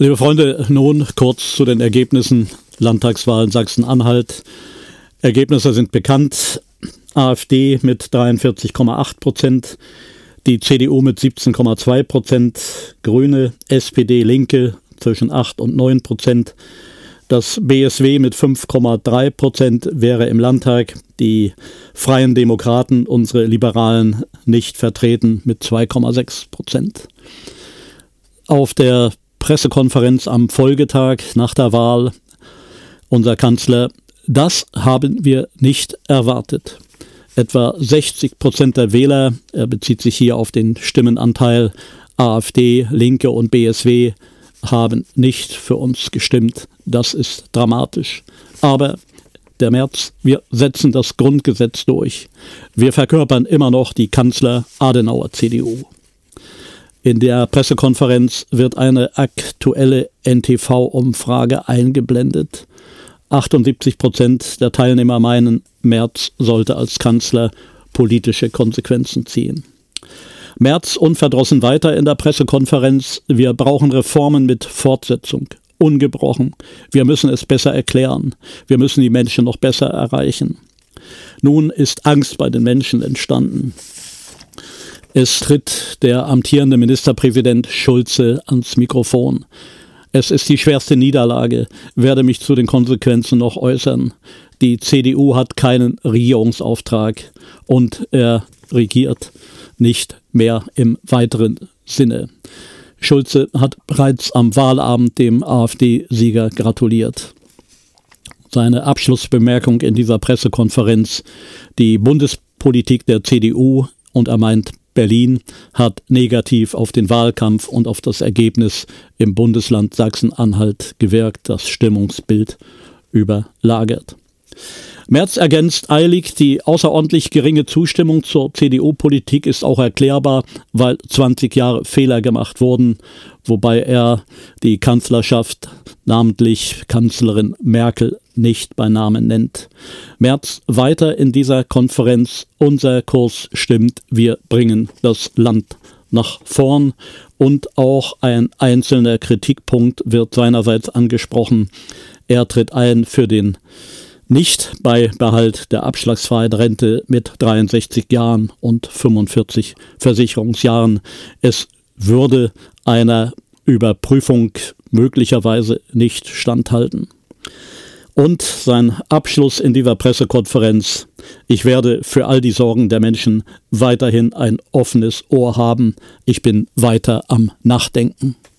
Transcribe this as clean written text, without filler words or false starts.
Liebe Freunde, nun kurz zu den Ergebnissen Landtagswahl Sachsen-Anhalt. Ergebnisse sind bekannt. AfD mit 43,8%, die CDU mit 17,2%, Grüne, SPD, Linke zwischen 8 und 9%. Das BSW mit 5,3% wäre im Landtag, die Freien Demokraten, unsere Liberalen, nicht vertreten mit 2,6%. Auf der Pressekonferenz am Folgetag nach der Wahl unser Kanzler: Das haben wir nicht erwartet. Etwa 60% der Wähler, er bezieht sich hier auf den Stimmenanteil AfD, Linke und BSW, haben nicht für uns gestimmt. Das ist dramatisch. Aber der Merz, wir setzen das Grundgesetz durch. Wir verkörpern immer noch die Kanzler-Adenauer-CDU. In der Pressekonferenz wird eine aktuelle NTV-Umfrage eingeblendet. 78% der Teilnehmer meinen, Merz sollte als Kanzler politische Konsequenzen ziehen. Merz unverdrossen weiter in der Pressekonferenz: Wir brauchen Reformen mit Fortsetzung, ungebrochen. Wir müssen es besser erklären. Wir müssen die Menschen noch besser erreichen. Nun ist Angst bei den Menschen entstanden. Es tritt der amtierende Ministerpräsident Schulze ans Mikrofon. Es ist die schwerste Niederlage, werde mich zu den Konsequenzen noch äußern. Die CDU hat keinen Regierungsauftrag und er regiert nicht mehr im weiteren Sinne. Schulze hat bereits am Wahlabend dem AfD-Sieger gratuliert. Seine Abschlussbemerkung in dieser Pressekonferenz: Die Bundespolitik der CDU, und er meint Berlin, hat negativ auf den Wahlkampf und auf das Ergebnis im Bundesland Sachsen-Anhalt gewirkt, das Stimmungsbild überlagert. Merz ergänzt eilig: Die außerordentlich geringe Zustimmung zur CDU-Politik ist auch erklärbar, weil 20 Jahre Fehler gemacht wurden, wobei er die Kanzlerschaft, namentlich Kanzlerin Merkel, nicht bei Namen nennt. Merz weiter in dieser Konferenz: Unser Kurs stimmt, wir bringen das Land nach vorn. Und auch ein einzelner Kritikpunkt wird seinerseits angesprochen. Er tritt ein für den Nicht-Beibehalt der abschlagsfreien Rente mit 63 Jahren und 45 Versicherungsjahren. Es würde einer Überprüfung möglicherweise nicht standhalten. Und sein Abschluss in dieser Pressekonferenz: Ich werde für all die Sorgen der Menschen weiterhin ein offenes Ohr haben. Ich bin weiter am Nachdenken.